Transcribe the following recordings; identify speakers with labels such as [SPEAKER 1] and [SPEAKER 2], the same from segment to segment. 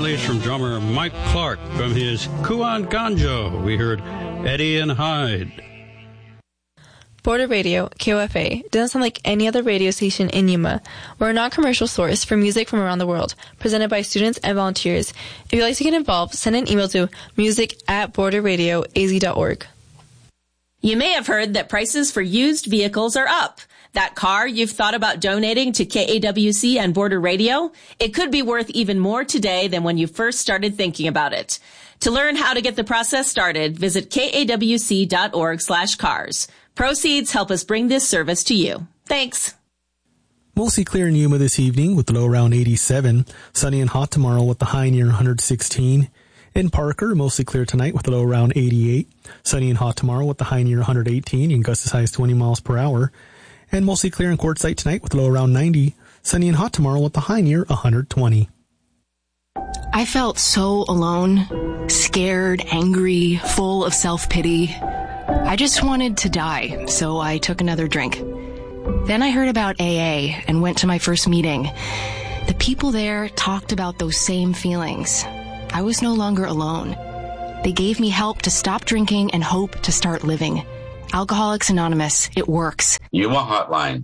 [SPEAKER 1] release from drummer Mike Clark from his Kuan Ganjo. We heard Eddie and Hyde.
[SPEAKER 2] Border Radio, KOFA, doesn't sound like any other radio station in Yuma. We're a non-commercial source for music from around the world, presented by students and volunteers. If you'd like to get involved, send an email to music@borderradioaz.org.
[SPEAKER 3] You may have heard that prices for used vehicles are up. That car you've thought about donating to KAWC and Border Radio, it could be worth even more today than when you first started thinking about it. To learn how to get the process started, visit kawc.org/cars. Proceeds help us bring this service to you. Thanks.
[SPEAKER 4] Mostly clear in Yuma this evening with the low around 87. Sunny and hot tomorrow with the high near 116. In Parker, mostly clear tonight with the low around 88. Sunny and hot tomorrow with the high near 118 and gusts as high as 20 miles per hour. And mostly clear in Quartzsite tonight with the low around 90. Sunny and hot tomorrow with the high near 120.
[SPEAKER 5] I felt so alone, scared, angry, full of self-pity. I just wanted to die, so I took another drink. Then I heard about AA and went to my first meeting. The people there talked about those same feelings. I was no longer alone. They gave me help to stop drinking and hope to start living. Alcoholics Anonymous, it works.
[SPEAKER 6] Yuma Hotline,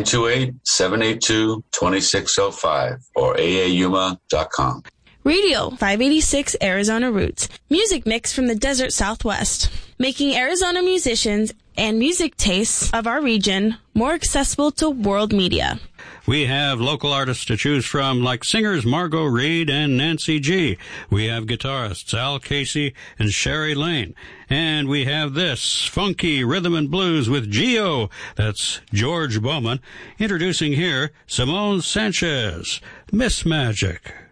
[SPEAKER 6] 928-782-2605 or aayuma.com.
[SPEAKER 7] Radio 586 Arizona Roots. Music mix from the desert Southwest. Making Arizona musicians and music tastes of our region more accessible to world media.
[SPEAKER 1] We have local artists to choose from, like singers Margot Reed and Nancy G. We have guitarists Al Casey and Sherry Lane. And we have this, funky rhythm and blues with Gio. That's George Bowman. Introducing here, Simone Sanchez, Miss Magic.